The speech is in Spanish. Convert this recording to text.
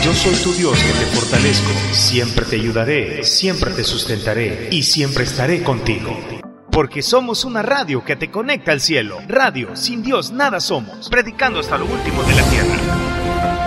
Yo soy tu Dios que te fortalezco, siempre te ayudaré, siempre te sustentaré y siempre estaré contigo. Porque somos una radio que te conecta al cielo. Radio, sin Dios nada somos, predicando hasta lo último de la tierra.